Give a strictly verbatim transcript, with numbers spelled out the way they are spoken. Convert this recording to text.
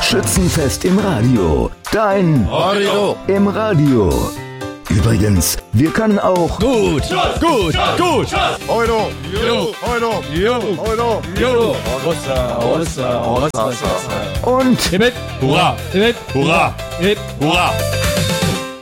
Schützenfest im Radio. Dein Radio im Radio. Übrigens, wir können auch gut, gut, gut. Euro, Euro, Euro, Euro, Euro, Euro. Rossa, Rossa, Rossa, und Hip, hurra, Hip, hurra, Hip, hurra.